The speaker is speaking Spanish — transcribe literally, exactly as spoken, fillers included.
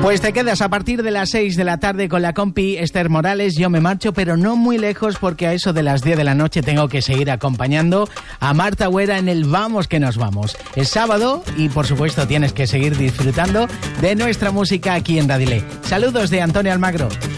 Pues te quedas a partir de las seis de la tarde con la compi Esther Morales. Yo me marcho, pero no muy lejos, porque a eso de las diez de la noche tengo que seguir acompañando a Marta Güera en el Vamos que nos vamos. Es sábado y por supuesto tienes que seguir disfrutando de nuestra música aquí en Radile. Saludos de Antonio Almagro.